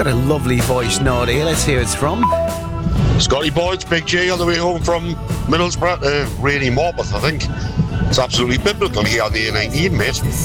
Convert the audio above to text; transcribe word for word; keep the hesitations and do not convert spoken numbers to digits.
got a lovely voice, Naughty. Let's hear it's from. Scotty boys, Big J on the way home from Middlesbrough, uh, Rainy Morpeth, I think. It's absolutely biblical here on the A nineteen, mate.